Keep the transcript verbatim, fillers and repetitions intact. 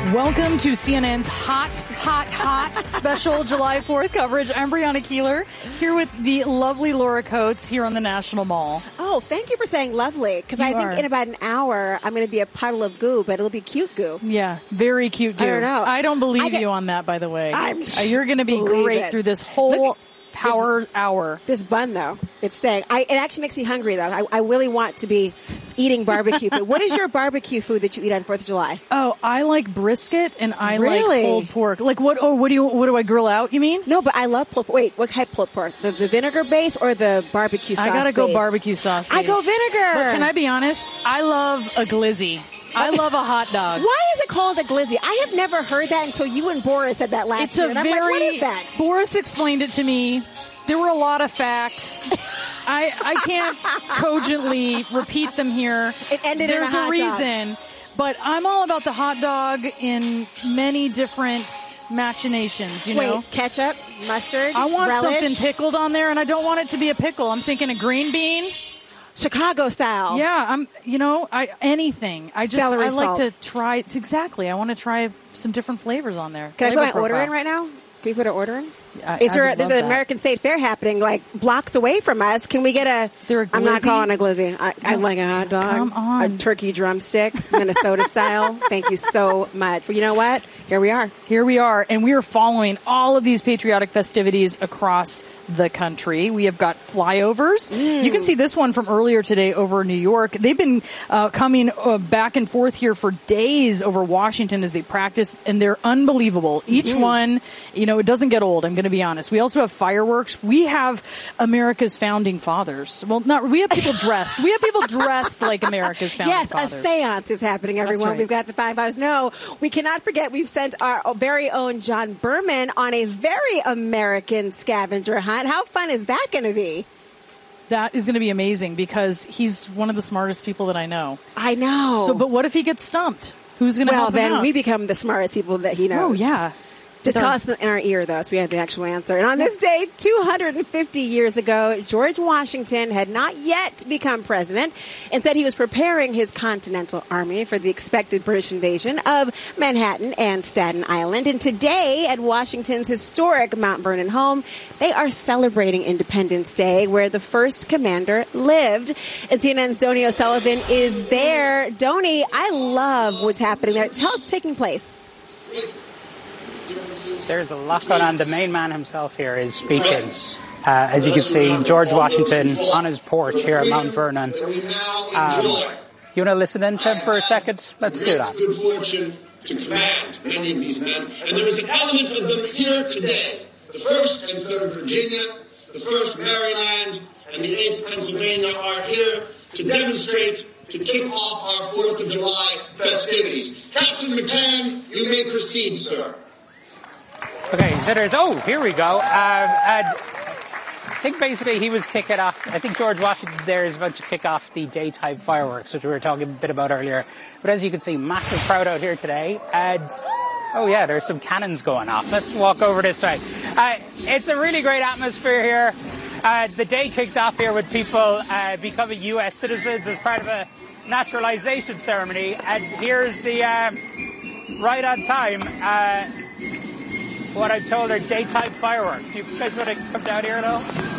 Welcome to C N N's Hot, Hot, Hot special July fourth coverage. I'm Brianna Keeler, here with the lovely Laura Coates here on the National Mall. Oh, thank you for saying lovely, because I are. think in about an hour I'm going to be a puddle of goo, but it'll be cute goo. Yeah, very cute goo. I don't know. I don't believe I get, you on that, by the way. I'm uh, you're going to be great it. through this whole Look, power this, hour. This bun, though, it's staying. I, it actually makes me hungry, though. I, I really want to be eating barbecue food. What is your barbecue food that you eat on fourth of July? Oh, I like brisket and I really? like pulled pork. Like what? Oh, what do you? What do I grill out? You mean? No, but I love pulled. Wait, what type of pulled pork? The, the vinegar base or the barbecue sauce? I gotta go base? barbecue sauce. I go base. vinegar. But can I be honest? I love a glizzy. I love a hot dog. Why is it called a glizzy? I have never heard that until you and Boris said that last it's year. It's a and very. I'm like, what is that? Boris explained it to me. There were a lot of facts. I I can't cogently repeat them here. It ended There's in a hot a reason, dog. But I'm all about the hot dog in many different machinations. You know, Wait, ketchup, mustard, I want relish. something pickled on there, and I don't want it to be a pickle. I'm thinking a green bean. Chicago style. Yeah, I'm. You know, I anything. I just Celery I like salt. to try. It's exactly. I want to try some different flavors on there. Can Flavor I put my order profile. in right now? Can we put an order in? I, It's I a, would there's love an that. American State Fair happening like blocks away from us. Can we get a? Is there a I'm not glizzy? calling a glizzy. I, I No, like a hot dog. come on. A turkey drumstick, Minnesota style. Thank you so much. Well, you know what? Here we are. Here we are, and we are following all of these patriotic festivities across the country. We have got flyovers. Mm. You can see this one from earlier today over New York. They've been uh, coming uh, back and forth here for days over Washington as they practice, and they're unbelievable. Each Mm-hmm. one, you know, it doesn't get old, I'm going to be honest. We also have fireworks. We have America's founding fathers. Well, not, we have people dressed. We have people dressed like America's founding Yes, fathers. a seance is happening, everyone. right. We've got the five hours. No, we cannot forget we've sent our very own John Berman on a very American scavenger hunt. How fun is that going to be? That is going to be amazing because he's one of the smartest people that I know. I know. So, but what if he gets stumped? Who's going to well, help him then out? we become the smartest people that he knows. Oh, yeah. Just With tell our- us in our ear, though, so we have the actual answer. And on this day, two hundred fifty years ago, George Washington had not yet become president. Instead, he was preparing his Continental Army for the expected British invasion of Manhattan and Staten Island. And today, at Washington's historic Mount Vernon home, they are celebrating Independence Day, where the first commander lived. And C N N's Donnie O'Sullivan is there. Donnie, I love what's happening there. Tell us what's taking place. There's a lot going on. The main man himself here is speaking. Uh, as you can see, George Washington on his porch here at Mount Vernon. Um, you want to listen in to him for a second? Let's do that. Good fortune to command many of these men, and there is an element of them here today. The first and third Virginia, the first Maryland, and the eighth Pennsylvania are here to demonstrate, to kick off our fourth of July festivities. Captain McCann, you may proceed, sir. Okay, so there's, oh, here we go. Uh, and I think basically he was kicking off, I think George Washington there is about to kick off the daytime fireworks, which we were talking a bit about earlier. But as you can see, massive crowd out here today. And, oh yeah, there's some cannons going off. Let's walk over this way. Uh, it's a really great atmosphere here. Uh, the day kicked off here with people uh, becoming U S citizens as part of a naturalization ceremony. And here's the, uh, right on time, uh, what I'm told are daytime fireworks. You guys want to come down here at all?